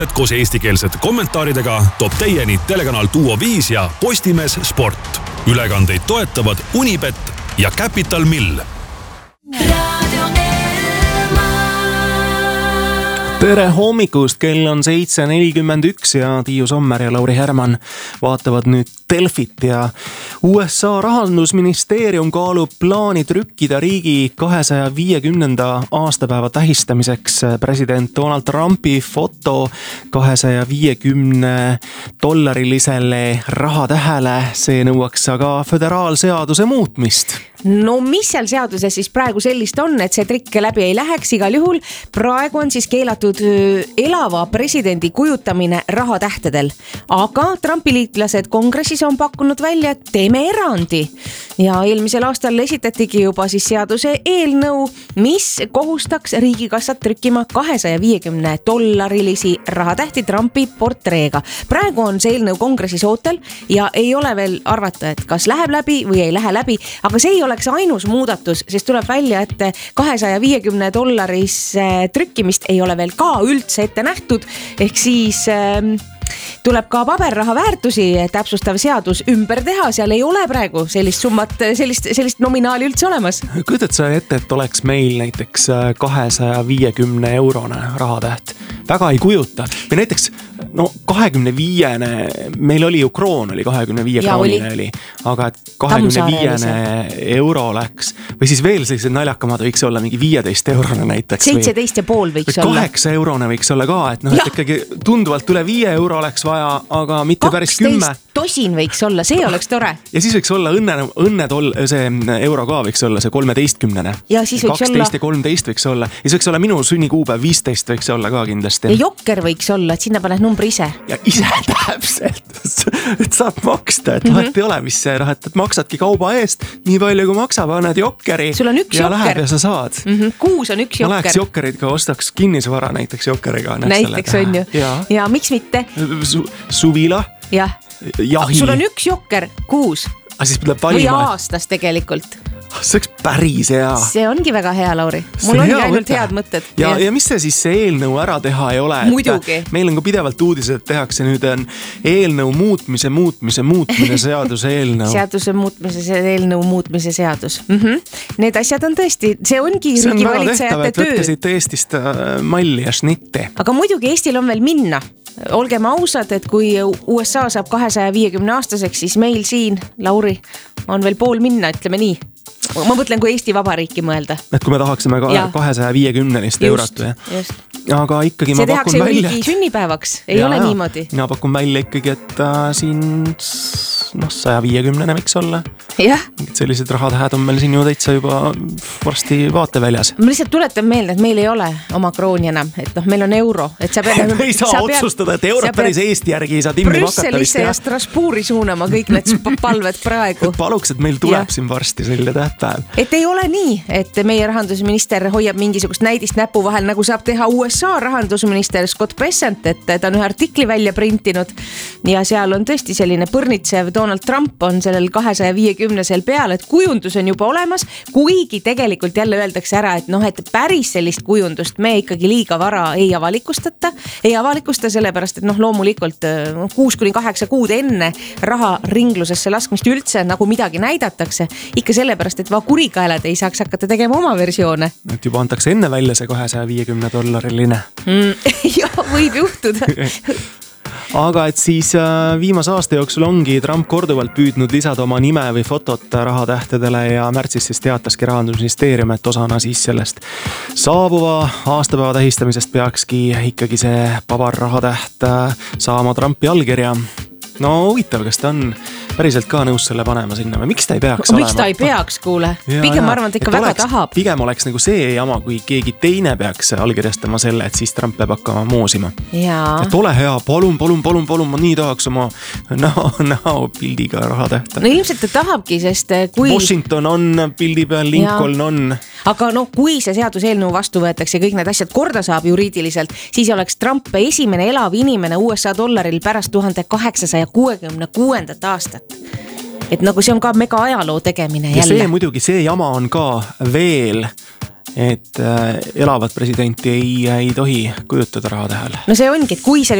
Koos eestikeelsete kommentaaridega toob teieni telekanal Duo 5 ja Postimees Sport. Ülekandeid toetavad Unibet ja Capital Mill. Tere hommikust, kell on 7:41 ja Tiiu Sommer ja Lauri Herman vaatavad nüüd Delfit ja USA rahandusministeerium kaalub plaani trükkida riigi 250. aastapäeva tähistamiseks president Donald Trumpi foto $250 rahatähele. See nõuaks aga föderaalseaduse muutmist. No mis seal seaduses siis praegu sellist on, et see trikke läbi ei läheks igal juhul? Praegu on siis keelatud elava presidendi kujutamine rahatähtedel. Aga Trumpi liitlased kongressis on pakkunud välja, et teeme erandi. Ja eelmisel aastal esitatigi juba siis seaduse eelnõu, mis kohustaks riigikassat trükkima $250 rahatähti Trumpi portreega. Praegu on see eelnõu kongressis ootel ja ei ole veel arvata, et kas läheb läbi või ei lähe läbi, aga see ei oleks ainus muudatus, sest tuleb välja, et $250 trükkimist ei ole veel ka üldse ette nähtud, ehk siis tuleb ka paberraha väärtusi täpsustav seadus ümber teha, seal ei ole praegu sellist summat, sellist nominaali üldse olemas. Kujutad sa ette, et oleks meil näiteks 250 rahatäht? Väga ei kujuta. Või näiteks 25, meil oli ju kroon, oli 25 kroonine oli, aga et 25 euro läks. Või siis veel sellised naljakamad võiks olla mingi 15 eurone näiteks. 17,5 võiks olla. 8 eurone võiks olla ka, et et ikkagi tunduvalt üle 5 euro oleks vaja, aga mitte päris 10. 12 tosin võiks olla, see oleks tore. Ja siis võiks olla see euro ka võiks olla, see 13. Ja siis võiks 12 ja 13 võiks olla. Ja siis võiks olla minu sünnikuupäev 15 võiks olla ka kindlasti. Ja jokker võiks olla, et sinna paned numbri ise. Ja ise täpselt, et saab maksta, et vahet ei ole, mis see et maksadki kauba eest, nii palju kui maksab, annad jokkeri. Sul on üks ja jokker. Läheb ja sa saad. 6 on üks jokker. Ma läheks jokkerid ka, ostaks kinnisvara näiteks jokkeriga. Näiteks on ju. Ja miks mitte? Suvila. Jah. Jahi. Sul on üks jokker 6. Siis tuleb valima. Või aastas tegelikult. See oleks päris hea. See ongi väga hea, Lauri. Mul ongi ainult head mõtted. Ja mis see eelnõu ära teha ei ole? Muidugi. Meil on ka pidevalt uudised, et tehakse nüüd on eelnõu muutmise seaduse eelnõu. Seaduse muutmise seadus. Need asjad on tõesti, see ongi riigi valitsejate töö. Võtke siit Eestist malli ja šnitti. Aga muidugi Eestil on veel minna. Olgem ausad, et kui USA saab 250 aastaseks, siis meil siin, Lauri, on veel pool minna, ütleme nii. Ma mõtlen, kui Eesti Vabariiki mõelda. Et kui me tahaksime 250 eurot või? Just. Aga ikkagi ma pakun välja. See tehakse ju riigi sünnipäevaks, ei ole niimoodi. Mina pakun välja ikkagi, et siin 150 võiks olla. Jah. Sellised rahatähed on meil siin ju täitsa juba varsti vaateväljas. Ma lihtsalt tuletan meelde, et meil ei ole oma krooni enam, et meil on euro. Et sa pead, ei saa otsustada, et eurot päris Eesti järgi ei saa timmi makata. Brüsselisse ja Strasbourgi suunama kõik need palved praegu. Paluks, et meil tuleb siin varsti selline tähtpäev. Et ei ole nii, et meie rahandusminister hoiab mingisugust näidist näpu vahel, nagu saab teha USA rahandusminister Scott Bessent, et ta on ühe artikli välja printinud ja seal on tõesti selline põrnitsev Donald Trump on sellel 250 peal, et kujundus on juba olemas, kuigi tegelikult jälle öeldakse ära, et et päris sellist kujundust me ikkagi liiga vara ei avalikusta sellepärast, et loomulikult 6-8 kuud enne raha ringlusesse laskmist üldse nagu midagi näidatakse, ikka sellepärast, et kurikaelad ei saaks hakata tegema oma versioone. Et juba antakse enne välja see $250. Jah, võib juhtuda. Aga et siis viimase aasta jooksul ongi Trump korduvalt püüdnud lisada oma nime või fotot rahatähtedele ja märtsis siis teataski rahandusministeerium, et osana siis sellest saabuva aastapäeva tähistamisest peakski ikkagi see pabar rahatäht saama Trumpi allkirja. No huvitav, kas ta on päriselt ka nõus selle panema sinna või miks ta ei peaks olema? Miks ta ei peaks, kuule? Pigem ma arvan, et ikka väga tahab. Pigem oleks nagu see jama, kui keegi teine peaks allkirjastama selle, et siis Trump peab hakkama moosima. Et ole hea, palun, ma nii tahaks oma näo pildiga rahatähta. No ilmselt ta tahabki, sest kui... Washington on pildi peal, Lincoln on... Aga kui see seaduseelnõu vastu võetakse ja kõik need asjad korda saab juriidiliselt, siis oleks Trump esimene elav inimene USA dollaril pärast 1866. aastat. Et nagu see on ka mega ajaloo tegemine jälle. Ja see muidugi, see jama on ka veel et elavat presidenti ei tohi kujutada rahatähel. no see ongi, et kui see